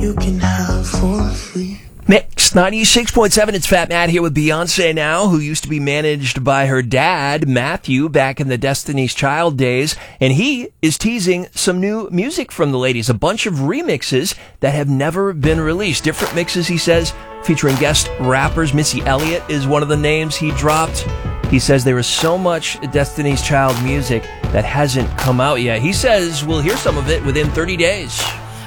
you can have for free. Mix 96.7, it's Fat Matt here with Beyonce now, who used to be managed by her dad, Matthew, back in the Destiny's Child days. And he is teasing some new music from the ladies, a bunch of remixes that have never been released. Different mixes, he says, featuring guest rappers. Missy Elliott is one of the names he dropped. He says there is so much Destiny's Child music that hasn't come out yet. He says we'll hear some of it within 30 days.